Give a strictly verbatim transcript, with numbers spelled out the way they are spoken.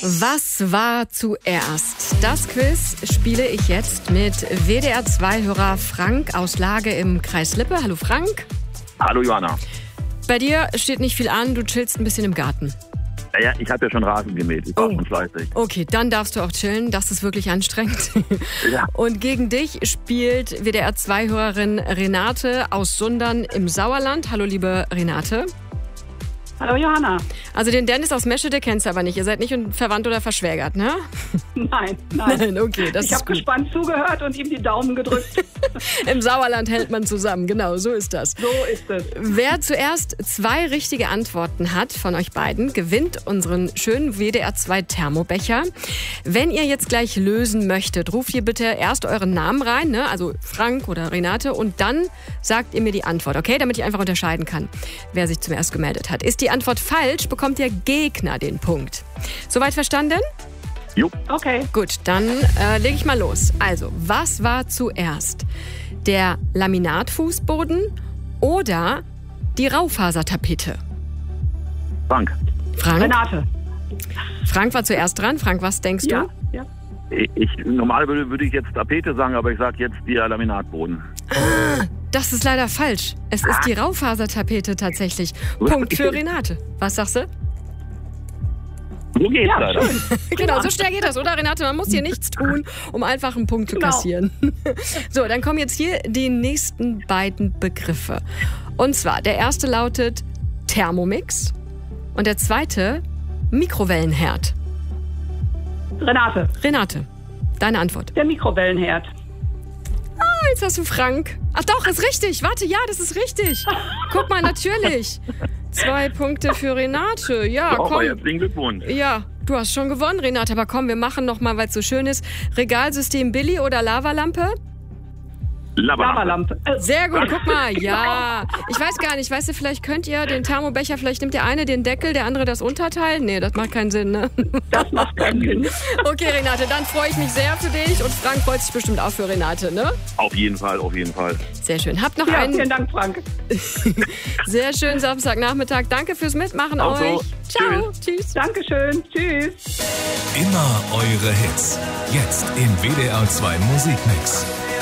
Was war zuerst? Das Quiz spiele ich jetzt mit W D R zwei Hörer Frank aus Lage im Kreis Lippe. Hallo Frank. Hallo Johanna. Bei dir steht nicht viel an, du chillst ein bisschen im Garten. Ja, ja, ich habe ja schon Rasen gemäht, ich war Oh. schon fleißig. Okay, dann darfst du auch chillen, das ist wirklich anstrengend. Ja. Und gegen dich spielt W D R zwei Hörerin Renate aus Sundern im Sauerland. Hallo liebe Renate. Hallo Johanna. Also den Dennis aus Meschede kennst du aber nicht. Ihr seid nicht verwandt oder verschwägert, ne? Nein, nein. Nein, okay, das ich ist habe gut. gespannt zugehört und ihm die Daumen gedrückt. Im Sauerland hält man zusammen, genau, so ist das. So ist es. Wer zuerst zwei richtige Antworten hat von euch beiden, gewinnt unseren schönen W D R zwei Thermobecher. Wenn ihr jetzt gleich lösen möchtet, ruft ihr bitte erst euren Namen rein, ne? Also Frank oder Renate, und dann sagt ihr mir die Antwort, okay? Damit ich einfach unterscheiden kann, wer sich zuerst gemeldet hat. Ist die Antwort falsch, bekommt der Gegner den Punkt. Soweit verstanden? Jo. Okay. Gut, dann äh, lege ich mal los. Also, was war zuerst? Der Laminatfußboden oder die Raufasertapete? Frank, Frank? Renate. Frank war zuerst dran. Frank, was denkst Ja, du? ja. ich, normal würde, würde ich jetzt Tapete sagen, aber ich sage jetzt der Laminatboden. Das ist leider falsch. Es ist die Raufasertapete tatsächlich. Punkt für Renate. Was sagst du? So geht's Ja, leider. schön. Genau, so schnell geht das, oder Renate? Man muss hier nichts tun, um einfach einen Punkt zu Genau. kassieren. So, dann kommen jetzt hier die nächsten beiden Begriffe. Und zwar, der erste lautet Thermomix und der zweite Mikrowellenherd. Renate. Renate, deine Antwort. Der Mikrowellenherd. Jetzt hast du Frank. Ach doch, ist richtig. Warte, ja, das ist richtig. Guck mal, natürlich. Zwei Punkte für Renate. Ja, So, aber komm. herzlichen Glückwunsch. Ja, du hast schon gewonnen, Renate. Aber komm, wir machen noch mal, weil es so schön ist. Regalsystem Billy oder Lavalampe? Lavalampe. Äh, Sehr gut, guck mal. Ja, ich weiß gar nicht. Weißt du, vielleicht könnt ihr den Thermobecher, vielleicht nimmt der eine den Deckel, der andere das Unterteil. Nee, das macht keinen Sinn, ne? Das macht keinen Sinn. Okay, Renate, dann freue ich mich sehr für dich. Und Frank freut sich bestimmt auch für Renate, ne? Auf jeden Fall, auf jeden Fall. Sehr schön. Habt noch Ja, einen vielen Dank, Frank. sehr schönen Samstagnachmittag. Danke fürs Mitmachen Auch so. euch. Ciao. Tschüss. Dankeschön. Tschüss. Immer eure Hits. Jetzt im W D R zwei Musikmix.